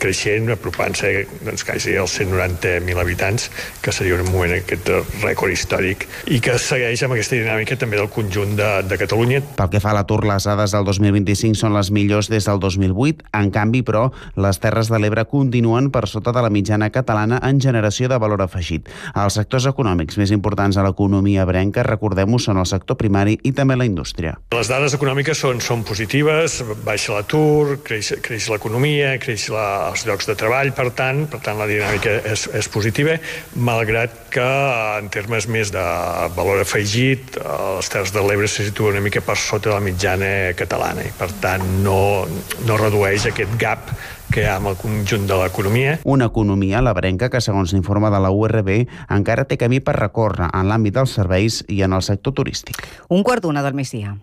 creixent, apropant-se quasi als 190.000 habitants, que seria un moment aquest rècord històric, i que segueix amb aquesta dinàmica també del conjunt de Catalunya. Pel que fa a l'atur, les dades del 2025 són les millors des del 2008. En canvi, però, les Terres de l'Ebre continuen per sota de la mitjana catalana en generació de valor afegit. Els sectors econòmics més importants a l'economia ebrenca, recordem-ho, són el sector primari i també la indústria. Les dades econòmiques són positives, baixa l'atur, creix l'economia, creix els llocs de treball, per tant la dinàmica és positiva, malgrat que en termes més de valor afegit, les Terres de l'Ebre se situen una mica per sota de la mitjana catalana i per tant no redueix aquest gap que hi ha amb el conjunt de l'economia. Una economia, l'ebrenca, que segons l'informe de la URB encara té camí per recórrer en l'àmbit dels serveis i en el sector turístic. 1:45 del migdia.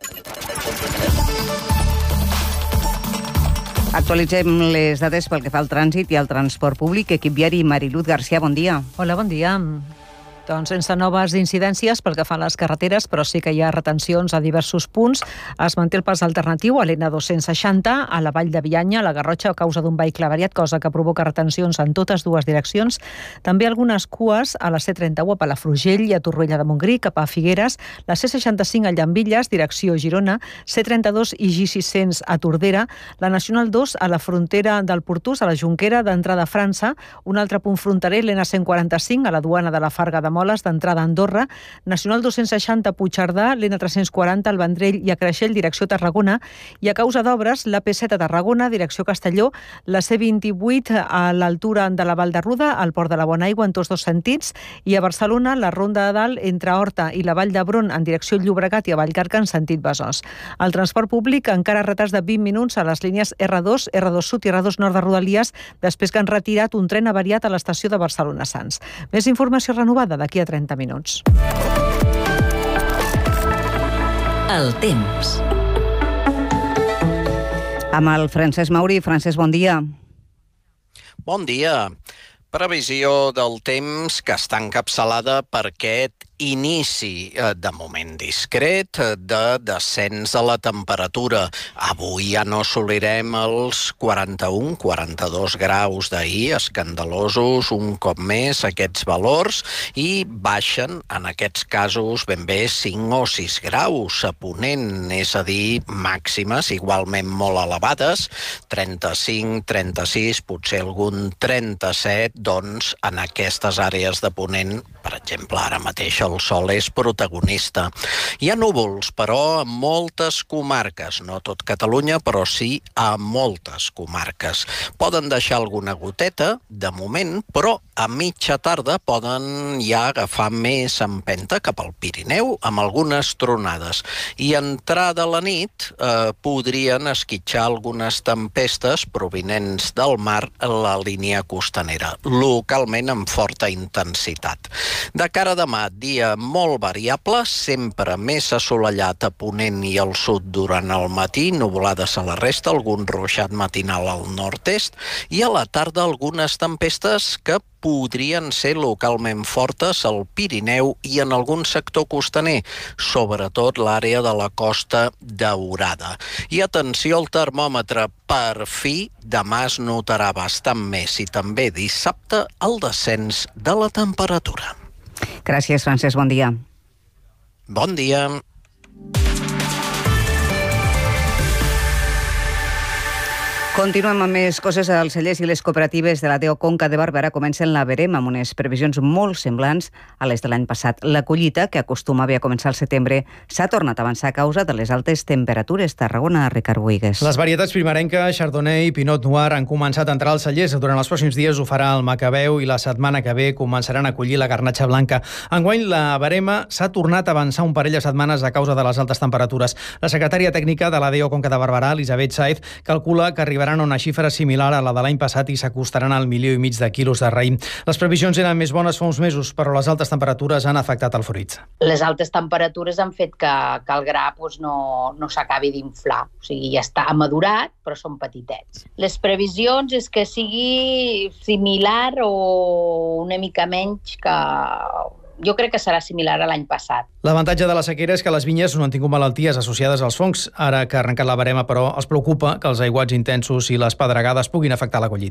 Actualitzem les dades pel que fa al trànsit i al transport públic. Equip viari, Mariluz García, bon dia. Hola, bon dia. Doncs sense noves incidències pel que fa a les carreteres, però sí que hi ha retencions a diversos punts. Es manté el pas alternatiu a l'N260 a la Vall de Bianya, a la Garrotxa, a causa d'un vehicle avariat, cosa que provoca retencions en totes dues direccions. També algunes cues a la C31 a Palafrugell i a Torroella de Montgrí, cap a Figueres, la C65 a Llambilles, direcció Girona, C32 i G600 a Tordera, la Nacional 2 a la frontera del Portús, a la Jonquera, d'entrada a França, un altre punt fronterer, l'N145 a la duana de la Farga de Moles, d'entrada a Andorra, Nacional 260 a Puigcerdà, l'N340 al Vendrell i a Creixell, direcció Tarragona, i a causa d'obres, la P7 a Tarragona, direcció Castelló, la C28 a l'altura de la Val de Ruda, al Port de la Bonaigua en tots dos sentits, i a Barcelona, la Ronda de Dalt entre Horta i la Vall d'Hebron en direcció Llobregat i a Vallcarca en sentit Besòs. El transport públic encara retards de 20 minuts a les línies R2, R2 Sud i R2 Nord de Rodalies, després que han retirat un tren avariat a l'estació de Barcelona-Sants. Més informació renovada d'aquí a 30 minuts. El temps. Amb el Francesc Mauri. Francesc, bon dia. Bon dia. Previsió del temps que està encapçalada per aquest inici, de moment discret, de descens de la temperatura. Avui ja no assolirem els 41-42 graus d'ahir, escandalosos un cop més aquests valors, i baixen en aquests casos ben bé 5 o 6 graus a Ponent, és a dir, màximes igualment molt elevades, 35, 36, potser algun 37, doncs en aquestes àrees de Ponent, per exemple, ara mateix el sol és protagonista. Hi ha núvols, però, a moltes comarques, no tot Catalunya, però sí a moltes comarques. Poden deixar alguna goteta, de moment, però a mitja tarda poden ja agafar més empenta cap al Pirineu, amb algunes tronades. I entrada la nit podrien esquitxar algunes tempestes provinents del mar a la línia costanera, localment amb forta intensitat. De cara a demà, dia molt variable, sempre més assolellat a Ponent i al sud durant el matí, nuvolades a la resta, algun ruixat matinal al nord-est, i a la tarda algunes tempestes que podrien ser localment fortes al Pirineu i en algun sector costaner, sobretot l'àrea de la Costa Daurada. I atenció al termòmetre, per fi demà es notarà bastant més i també dissabte el descens de la temperatura. Gràcies, Francesc, bon dia. Bon dia. Continuem amb més coses. Els cellers i les cooperatives de la DO Conca de Barberà comencen la verema amb unes previsions molt semblants a les de l'any passat. La collita, que acostumava a començar al setembre, s'ha tornat a avançar a causa de les altes temperatures. Tarragona, Ricard Buigues. Les varietats primerenca, Chardonnay i Pinot Noir han començat a entrar als cellers. Durant els pròxims dies ho farà el Macabeu i la setmana que ve començaran a collir la garnatxa blanca. Enguany, la verema s'ha tornat a avançar un parell de setmanes a causa de les altes temperatures. La secretària tècnica de la DO Conca de Barberà, Elisabet Saez, calcula que arribaran a una xifra similar a la de l'any passat i s'acostaran al 1,5 milió de quilos de raïm. Les previsions eren més bones fa uns mesos, però les altes temperatures han afectat el fruit. Les altes temperatures han fet que el gra no s'acabi d'inflar. O sigui, ja està amadurat, però són petitets. Les previsions és que sigui similar o una mica menys que... Jo crec que serà similar a l'any passat. L'avantatge de la sequera és que les vinyes no han tingut malalties associades als fongs. Ara que ha arrencat la verema, però, els preocupa que els aiguats intensos i les pedregades puguin afectar la collita.